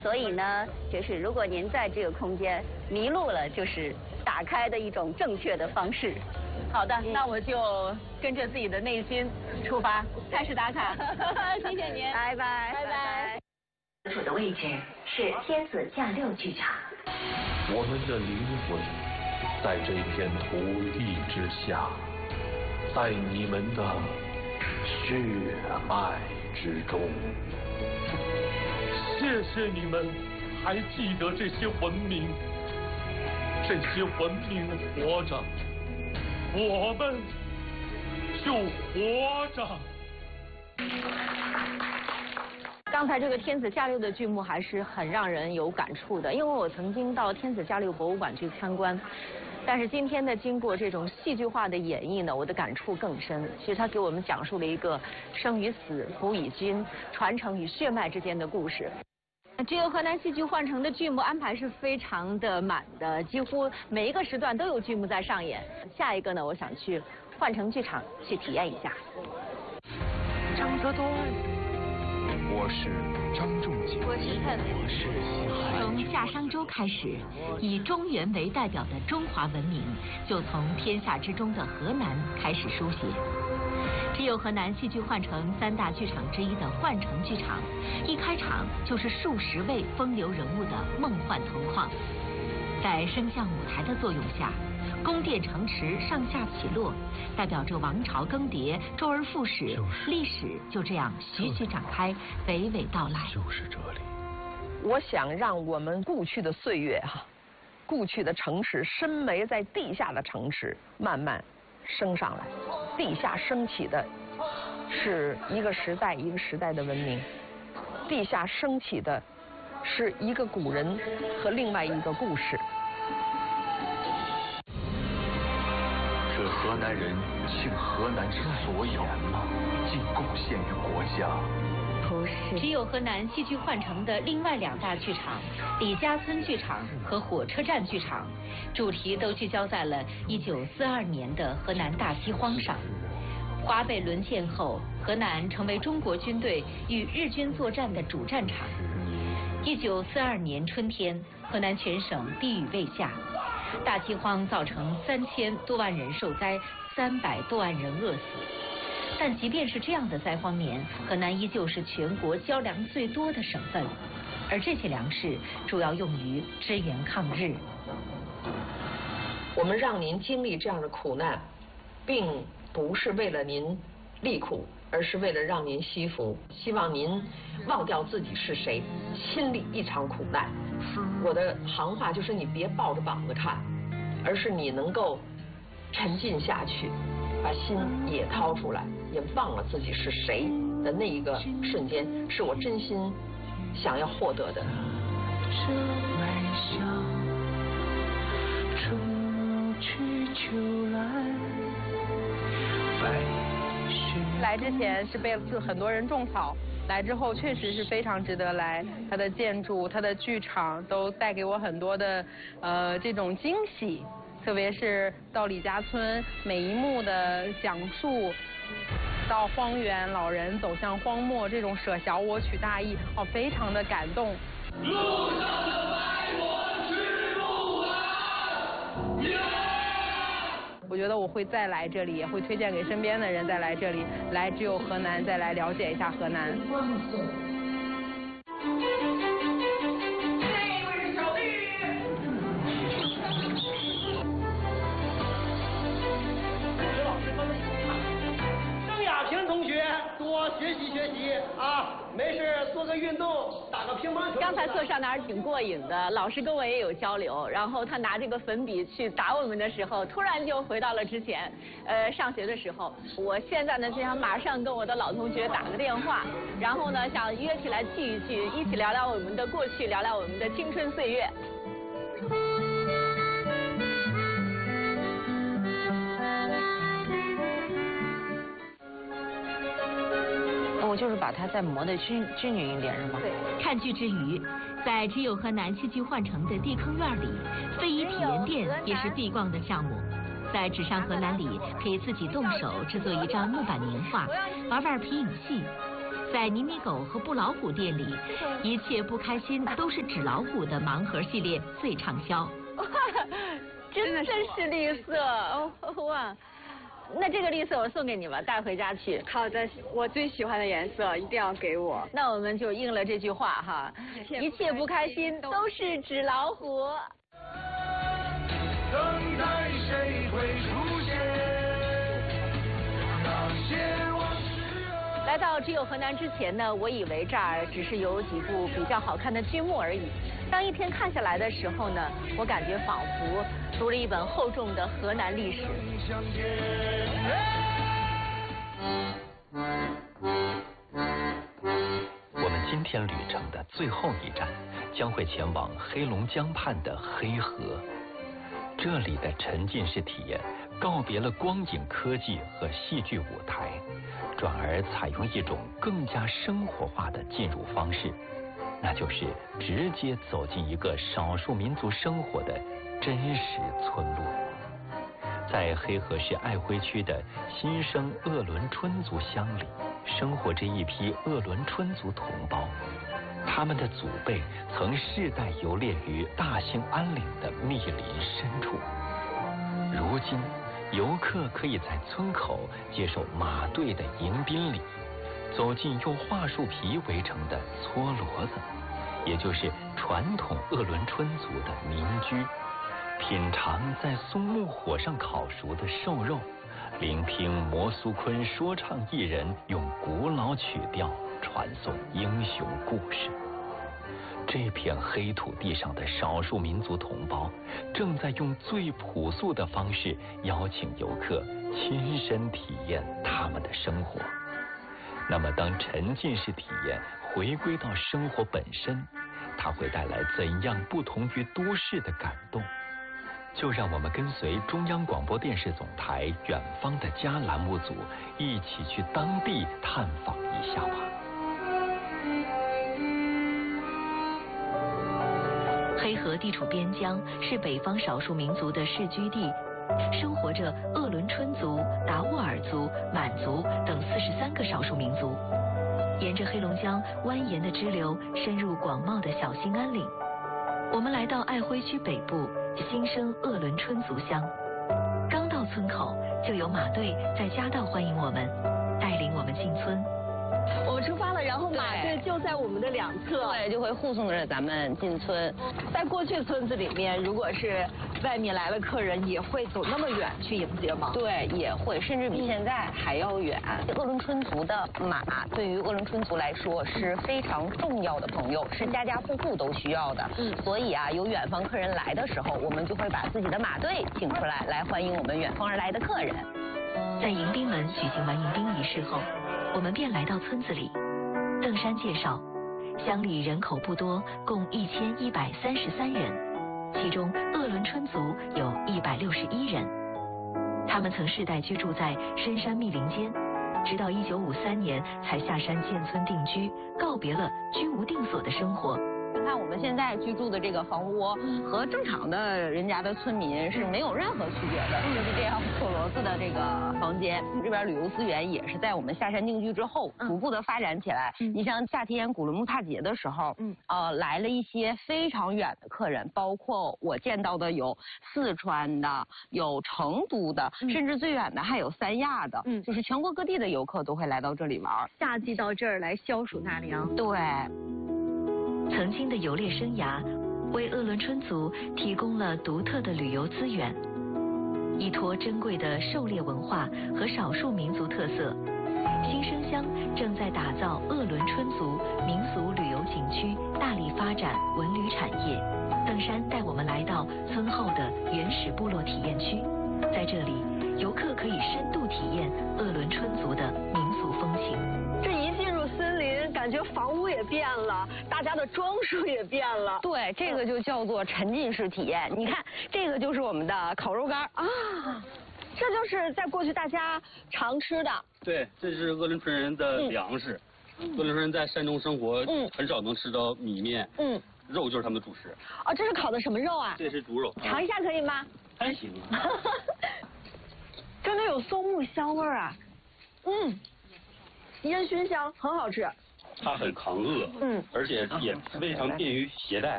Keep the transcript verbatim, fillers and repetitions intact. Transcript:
所以呢，就是如果您在这个空间迷路了，就是打开的一种正确的方式。 好的，嗯、那我就跟着自己的内心出发，开始打卡。谢谢您， 拜拜， 拜拜。 处的位置是天子驾六剧场。 我们的灵魂在这片土地之下，在你们的血脉之中。谢谢你们还记得这些文明，这些文明活着，我们就活着。 刚才这个天子驾六的剧目还是很让人有感触的，因为我曾经到天子驾六博物馆去参观，但是今天呢，经过这种戏剧化的演绎呢，我的感触更深。其实他给我们讲述了一个生与死、古与今、传承与血脉之间的故事。只有河南戏剧幻城的剧目安排是非常的满的，几乎每一个时段都有剧目在上演。下一个呢，我想去幻城剧场去体验一下。 张择端，我是张仲景， 我是蔡文， 我是从夏商周开始，以中原为代表的中华文明就从天下之中的河南开始书写。只有河南戏剧幻城三大剧场之一的幻城剧场，一开场就是数十位风流人物的梦幻同框。在声像舞台的作用下，宫殿城池上下起落，代表着王朝更迭、周而复始，历史就这样徐徐展开，娓娓道来。 就是这里。 我想让我们故去的岁月哈、啊，故去的城池，深埋在地下的城池，慢慢升上来。地下升起的是一个时代一个时代的文明，地下升起的是一个古人和另外一个故事。 这河南人倾河南之所有，尽贡献于国家。 不是，只有河南戏剧幻城的另外两大剧场李家村剧场和火车站剧场，主题都聚焦在了一九四二年的河南大饥荒上。华北沦陷后，河南成为中国军队与日军作战的主战场。一九四二年春天，河南全省地雨未下，大饥荒造成三千多万人受灾，三百多万人饿死。但即便是这样的灾荒年，河南依旧是全国交粮最多的省份，而这些粮食主要用于支援抗日。 我们让您经历这样的苦难，并不是为了您利苦，而是为了让您惜福。希望您忘掉自己是谁，亲历一场苦难。我的行话就是你别抱着膀子看，而是你能够沉浸下去，把心也掏出来，也忘了自己是谁的那一个瞬间，是我真心想要获得的。 来之前是被很多人种草，来之后确实是非常值得来。它的建筑、它的剧场都带给我很多的呃这种惊喜。特别是到李家村每一幕的讲述，到荒原老人走向荒漠这种舍小我取大义，哦，非常的感动。路上的百我之路啊！我觉得我会再来这里，也会推荐给身边的人再来这里，来只有河南再来了解一下河南。 同学多学习学习啊，没事做个运动，打个乒乓球。 刚才坐上那儿挺过瘾的，老师跟我也有交流，然后他拿这个粉笔去打我们的时候，突然就回到了之前，呃，上学的时候。我现在呢就想马上跟我的老同学打个电话，然后呢想约起来聚一聚，一起聊聊我们的过去，聊聊我们的青春岁月。 我就是把它再磨得均均匀一点，是吗？ 对。 看剧之余，在只有河南戏剧幻城的地坑院里，非遗体验店也是必逛的项目。在纸上河南里，可以自己动手制作一张木板年画，玩玩皮影戏。 在泥米狗和布老虎店里，一切不开心都是纸老虎的盲盒系列最畅销。 真的是绿色哦哇！那这个绿色我送给你吧，带回家去。 好的，我最喜欢的颜色一定要给我。 那我们就应了这句话哈，一切不开心都是纸老虎。 等待谁会出现？那些往事啊。 来到只有河南之前呢，我以为这儿只是有几部比较好看的剧目而已。当一天看下来的时候呢，我感觉仿佛读了一本厚重的河南历史。 我们今天旅程的最后一站将会前往黑龙江畔的黑河，这里的沉浸式体验告别了光影科技和戏剧舞台，转而采用一种更加生活化的进入方式，那就是直接走进一个少数民族生活的真实村落。在黑河市爱辉区的新生鄂伦春族乡里，生活着一批鄂伦春族同胞，他们的祖辈曾世代游猎于大兴安岭的密林深处。如今，游客可以在村口接受马队的迎宾礼，走进用桦树皮围成的搓骡子，也就是传统鄂伦春族的民居，品尝在松木火上烤熟的瘦肉，聆听摩苏昆说唱艺人用古老曲调传颂英雄故事。这片黑土地上的少数民族同胞正在用最朴素的方式邀请游客亲身体验他们的生活。那么当沉浸式体验回归到生活本身，它会带来怎样不同于都市的感动？就让我们跟随中央广播电视总台远方的家栏目组一起去当地探访一下吧。 黑河地处边疆，是北方少数民族的聚居地，生活着鄂伦春族、达斡尔族、满族等四十三个少数民族。沿着黑龙江蜿蜒的支流，深入广袤的小兴安岭，我们来到爱辉区北部新生鄂伦春族乡。刚到村口，就有马队在夹道欢迎我们，带领我们进村。 我们出发了，然后马队就在我们的两侧， 对，就会护送着咱们进村。 在过去村子里面，如果是外面来的客人，也会走那么远去迎接吗？ 对，也会，甚至比现在还要远。鄂伦春族的马对于鄂伦春族来说是非常重要的朋友，是家家户户都需要的。嗯，所以啊，有远方客人来的时候，我们就会把自己的马队请出来，来欢迎我们远方而来的客人。 在迎宾门举行完迎宾仪式后，我们便来到村子里。邓山介绍，乡里人口不多，共一千一百三十三人，其中鄂伦春族有一百六十一人。他们曾世代居住在深山密林间，直到一九五三年才下山建村定居，告别了居无定所的生活。 你看我们现在居住的这个房屋和正常的人家的村民是没有任何区别的，就是这样破骡子的这个房间。这边旅游资源也是在我们下山定居之后逐步的发展起来。嗯、你像夏天古伦木帕节的时候，嗯，呃，来了一些非常远的客人，包括我见到的有四川的，有成都的，嗯、甚至最远的还有三亚的，嗯，就是全国各地的游客都会来到这里玩。 夏季到这儿来消暑纳凉。 对。 曾经的游猎生涯，为鄂伦春族提供了独特的旅游资源，依托珍贵的狩猎文化和少数民族特色，新生乡正在打造鄂伦春族民俗旅游景区，大力发展文旅产业。邓山带我们来到村后的原始部落体验区，在这里，游客可以深度体验鄂伦春族的民俗风情。 这一进入森林，感觉房屋也变了，大家的装束也变了。 对，这个就叫做沉浸式体验。你看，这个就是我们的烤肉干啊， 这就是在过去大家常吃的。 对，这是鄂伦春人的粮食。鄂伦春人在山中生活，嗯，很少能吃到米面，嗯，肉就是他们的主食。 哦，这是烤的什么肉啊？ 这是猪肉。 尝一下可以吗？ 还行。 真的有松木香味儿啊，嗯。烟熏香很好吃， 它很抗饿， 嗯， 而且也非常便于携带。